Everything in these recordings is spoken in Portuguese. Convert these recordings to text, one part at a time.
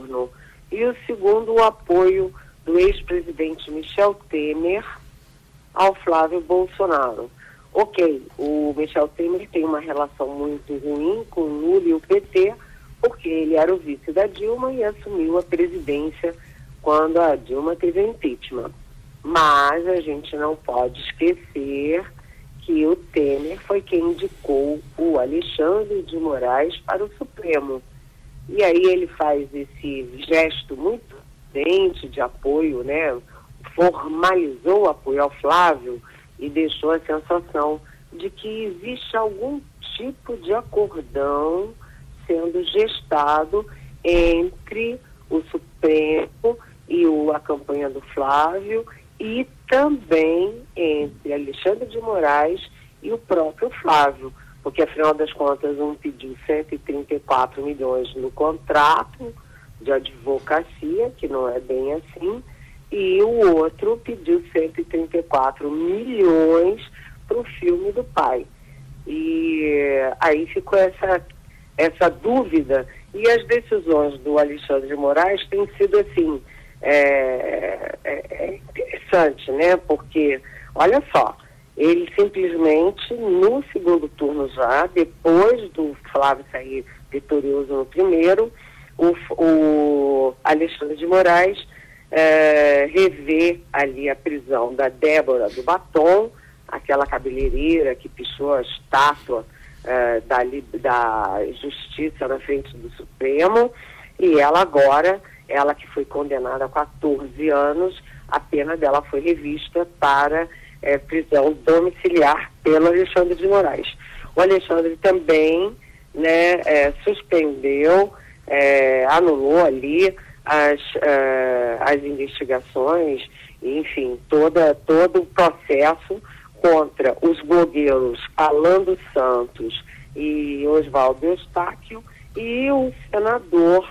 turno. E o segundo, o apoio do ex-presidente Michel Temer ao Flávio Bolsonaro. Ok, o Michel Temer tem uma relação muito ruim com o Lula e o PT, porque ele era o vice da Dilma e assumiu a presidência quando a Dilma teve o impeachment. Mas a gente não pode esquecer que o Temer foi quem indicou o Alexandre de Moraes para o Supremo. E aí ele faz esse gesto muito evidente de apoio, né? Formalizou o apoio ao Flávio e deixou a sensação de que existe algum tipo de acordão sendo gestado entre o Supremo e a campanha do Flávio e também entre Alexandre de Moraes e o próprio Flávio, porque afinal das contas um pediu 134 milhões no contrato de advocacia, que não é bem assim, e o outro pediu 134 milhões para o filme do pai. E aí ficou essa dúvida, e as decisões do Alexandre de Moraes têm sido assim, interessante, né? Porque, olha só, ele simplesmente, no segundo turno já, depois do Flávio sair vitorioso no primeiro, o Alexandre de Moraes revê ali a prisão da Débora do Batom, aquela cabeleireira que pichou a estátua da Justiça na frente do Supremo, e ela agora, ela que foi condenada a 14 anos, a pena dela foi revista para prisão domiciliar pelo Alexandre de Moraes. O Alexandre também, né, suspendeu, anulou ali as investigações, enfim, todo o processo contra os blogueiros Alan dos Santos e Oswaldo Eustáquio e o senador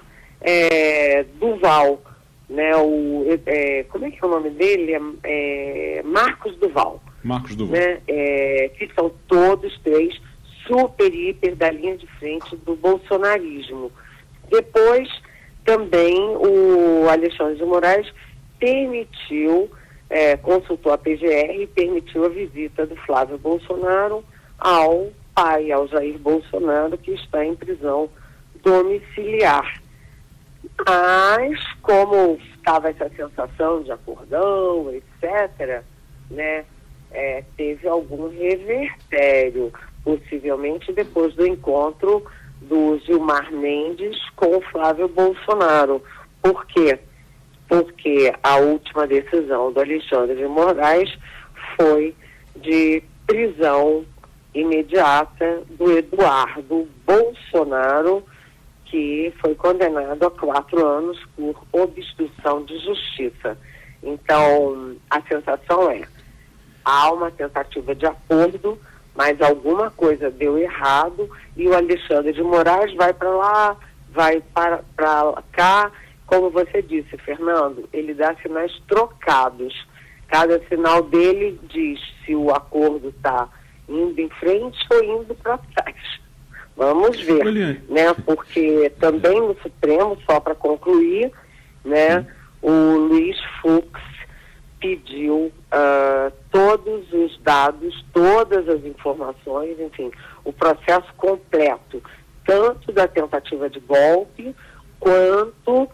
Duval, né, como é que é o nome dele? Marcos Duval. Marcos Duval. Né, que são todos três super, hiper da linha de frente do bolsonarismo. Depois, também, o Alexandre de Moraes permitiu, consultou a PGR e permitiu a visita do Flávio Bolsonaro ao pai, ao Jair Bolsonaro, que está em prisão domiciliar. Mas, como estava essa sensação de acordão, etc., né, teve algum revertério, possivelmente depois do encontro do Gilmar Mendes com o Flávio Bolsonaro. Por quê? Porque a última decisão do Alexandre de Moraes foi de prisão imediata do Eduardo Bolsonaro, que foi condenado a 4 anos por obstrução de justiça. Então, a sensação há uma tentativa de acordo, mas alguma coisa deu errado e o Alexandre de Moraes vai para lá, vai para cá. Como você disse, Fernando, ele dá sinais trocados. Cada sinal dele diz se o acordo está indo em frente ou indo para trás. Vamos ver, né? Porque também no Supremo, só para concluir, né, o Luiz Fux pediu todos os dados, todas as informações, enfim, o processo completo, tanto da tentativa de golpe, quanto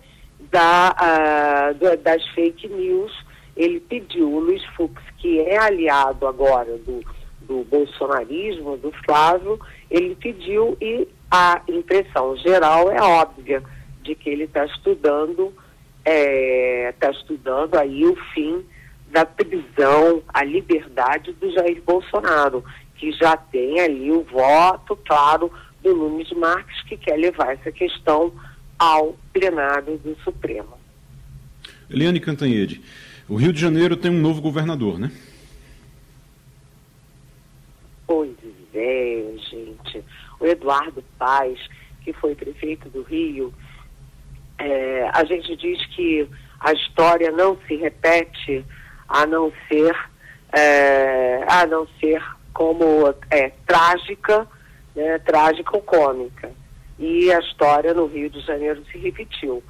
das fake news. Ele pediu, o Luiz Fux, que é aliado agora do bolsonarismo, do Flávio, ele pediu, e a impressão geral é óbvia, de que ele está estudando aí o fim da prisão, a liberdade do Jair Bolsonaro, que já tem ali o voto, claro, do Nunes Marques, que quer levar essa questão ao plenário do Supremo. Eliane Cantanhede, o Rio de Janeiro tem um novo governador, né? Pois é, gente. O Eduardo Paes, que foi prefeito do Rio, a gente diz que a história não se repete a não ser como trágica, né, trágica ou cômica. E a história no Rio de Janeiro se repetiu.